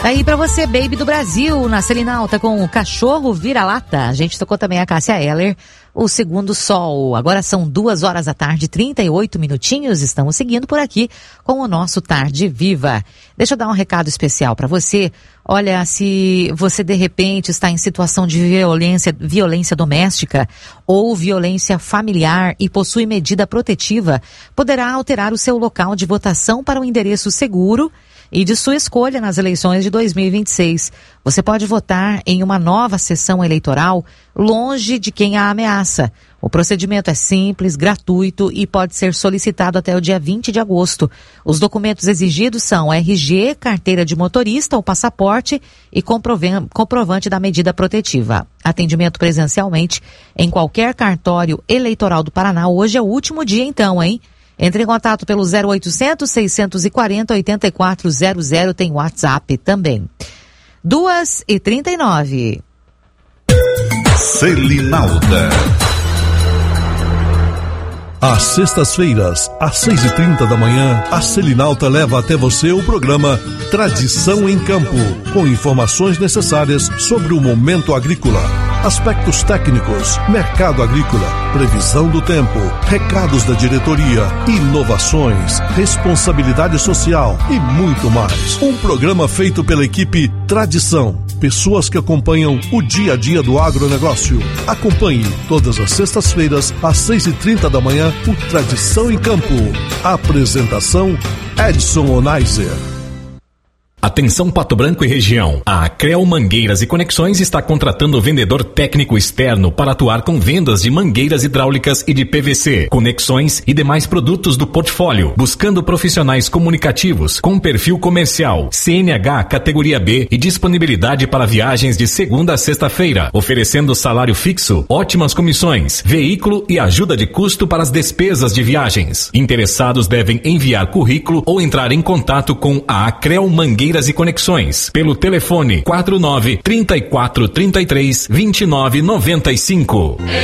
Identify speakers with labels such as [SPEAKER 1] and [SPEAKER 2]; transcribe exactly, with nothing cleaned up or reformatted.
[SPEAKER 1] Aí pra você, Baby do Brasil, na Selinalta com o Cachorro Vira-Lata. A gente tocou também a Cássia Eller, O Segundo Sol. Agora são duas horas da tarde, trinta e oito minutinhos. Estamos seguindo por aqui com o nosso Tarde Viva. Deixa eu dar um recado especial pra você. Olha, se você de repente está em situação de violência, violência doméstica ou violência familiar e possui medida protetiva, poderá alterar o seu local de votação para um endereço seguro e de sua escolha nas eleições de dois mil e vinte e seis. Você pode votar em uma nova sessão eleitoral longe de quem a ameaça. O procedimento é simples, gratuito e pode ser solicitado até o dia vinte de agosto. Os documentos exigidos são R G, carteira de motorista ou passaporte e comprovante da medida protetiva. Atendimento presencialmente em qualquer cartório eleitoral do Paraná. Hoje é o último dia então, hein? Entre em contato pelo zero oitocentos, seiscentos e quarenta, oitenta e quatro zero zero, tem WhatsApp também. duas e trinta e nove.
[SPEAKER 2] Selinalta. Às sextas-feiras, às seis e trinta da manhã, a Selinalta leva até você o programa Tradição em Campo, com informações necessárias sobre o momento agrícola, aspectos técnicos, mercado agrícola, previsão do tempo, recados da diretoria, inovações, responsabilidade social e muito mais. Um programa feito pela equipe Tradição, pessoas que acompanham o dia a dia do agronegócio. Acompanhe todas as sextas-feiras, às seis e trinta da manhã, o Tradição em Campo. Apresentação Edson Onaiser.
[SPEAKER 3] Atenção Pato Branco e região. A Acrel Mangueiras e Conexões está contratando vendedor técnico externo para atuar com vendas de mangueiras hidráulicas e de P V C, conexões e demais produtos do portfólio, buscando profissionais comunicativos com perfil comercial, C N H categoria B e disponibilidade para viagens de segunda a sexta-feira, oferecendo salário fixo, ótimas comissões, veículo e ajuda de custo para as despesas de viagens. Interessados devem enviar currículo ou entrar em contato com a Acrel Mangueiras e Conexões pelo telefone quatro nove, trinta e quatro, trinta e três, vinte e nove, noventa e cinco.